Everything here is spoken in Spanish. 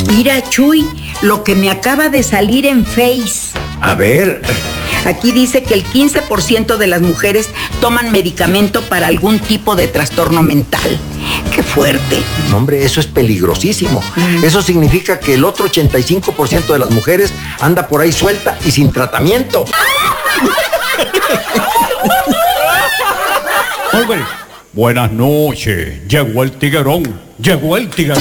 Mira, Chuy, lo que me acaba de salir en Face. A ver. Aquí dice que el 15% de las mujeres toman medicamento para algún tipo de trastorno mental. ¡Qué fuerte! No, hombre, eso es peligrosísimo. Eso significa que el otro 85% de las mujeres anda por ahí suelta y sin tratamiento. Buenas noches. Llegó el tiguerón.